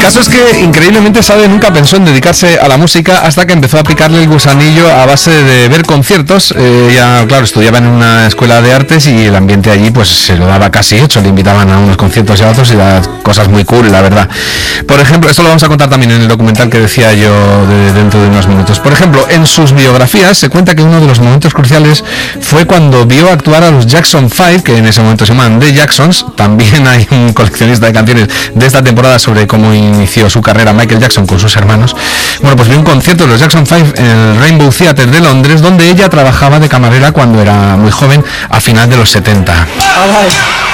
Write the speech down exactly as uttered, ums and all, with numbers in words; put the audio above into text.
caso es que increíblemente Sade nunca pensó en dedicarse a la música hasta que empezó a picarle el gusanillo a base de ver conciertos. Eh, ya, claro, estudiaba en una escuela de artes y el ambiente allí pues se lo daba casi hecho. Le invitaban a unos conciertos y a otros y las cosas muy cool, la verdad. Por ejemplo, esto lo vamos a contar también en el documental que decía yo de, dentro de unos minutos. Por ejemplo, en sus biografías se cuenta que uno de los momentos cruciales fue cuando vio actuar a los Jackson Five, que en ese momento se llaman The Jacksons. También hay un coleccionista de canciones de esta temporada sobre cómo inició su carrera Michael Jackson con sus hermanos. Bueno, pues vio un concierto de los Jackson Five en el Rainbow Theatre de Londres, donde ella trabajaba de camarera cuando era muy joven, a final de los setenta.